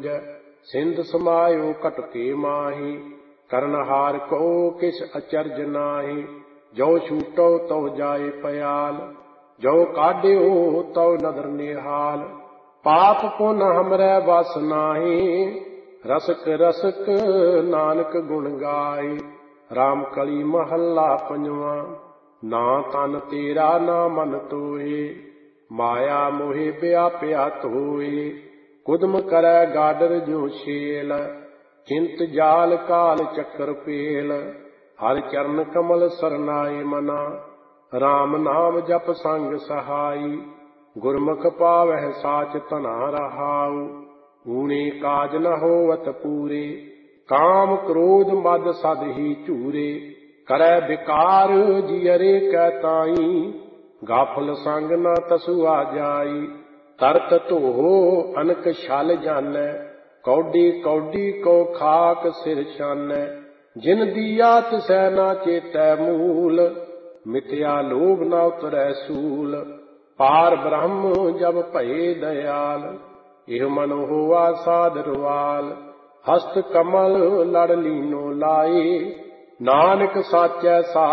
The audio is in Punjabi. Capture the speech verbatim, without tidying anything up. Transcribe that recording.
ਬੁਝੈ। ਸਿੰਧ ਸਮਾਇਓ ਘਟਕੇ ਮਾਹੀ, ਕਰਨਹਾਰ ਕੋ ਕਿਸ ਅਚਰਜ ਨਾਹੀ। ਜੋ ਛੂਟੋ ਤਉ ਜਾਏ ਪਿਆਲ, ਜੋ ਕਾਢਿਓ ਤਉ ਨਦਰ ਨਿਹਾਲ। ਪਾਪ ਪੁਨ ਹਮਰੈ ਵਸ ਨਾਹੀ, ਰਸਕ ਰਸਕ ਨਾਨਕ ਗੁਣ ਗਾਏ। ਰਾਮ ਕਲੀ ਮਹੱਲਾ ਪੰਜਵਾ। ਨਾ ਤਨ ਤੇਰਾ ਨਾ ਮਨ ਤੋਏ, ਮਾਇਆ ਮੋਹਿ ਵਿਆਪਿਆ ਧੋਏ। ਕੁਦਮ ਕਰੈ ਗਾਡਰ ਜੋ ਛੇਲ, ਚਿੰਤ ਜਾਲ ਕਾਲ ਚੱਕਰ ਪੇਲ। ਹਰਿ ਚਰਨ ਕਮਲ ਸਰਨਾਏ ਮਨਾ, ਰਾਮ ਨਾਮ ਜਪ ਸੰਗ ਸਹਾਈ। ਗੁਰਮੁਖ ਪਾਵਹਿ ਸਾਚ ਧਨਾ ਰਹਾਉ, ਊਣੇ ਕਾਜ ਨ ਹੋਵਤ ਪੂਰੇ। ਕਾਮ ਕ੍ਰੋਧ ਮਦ ਸਦ ਹੀ ਝੂਰੇ, ਕਰੈ ਵਿਕਾਰ ਜਿਅਰੇ ਕੈ ਤਾਈ। ਗਾਫਲ ਸੰਗ ਨ ਤਸੁਆ ਜਾਈ, ਤਰਤ ਧੋਹ ਅਨਕ ਛਲ ਜਾਨੈ। ਕੌਡੀ ਕੌਡੀ ਕੋ ਖਾਕ ਸਿਰ ਛਾਨੈ, ਜਿਨ ਦੀਆ ਤਿਸੈ ਨਾ ਚੇਤੈ ਮੂਲ। ਮਿਥਿਆ ਲੋਭ ਨ ਉਤਰੈ ਸੂਲ, ਪਾਰ ਬ੍ਰਹਮ ਜਬ ਭਏ ਦਇਆਲ। ਇਹ ਮਨ ਹੋਆ ਸਾਦਰਵਾਲ, ਹਸਤ ਕਮਲ ਲੜ ਲੀਨੋ ਲਾਏ। ਨਾਨਕ ਸਾਚੈ ਸਾ